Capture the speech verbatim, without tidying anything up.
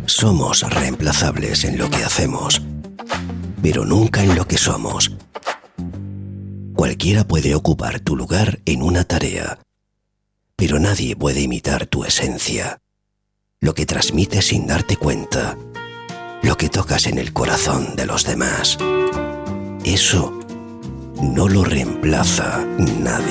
Somos reemplazables en lo que hacemos, pero nunca en lo que somos. Cualquiera puede ocupar tu lugar en una tarea, pero nadie puede imitar tu esencia, lo que transmites sin darte cuenta, lo que tocas en el corazón de los demás. Eso no lo reemplaza nadie.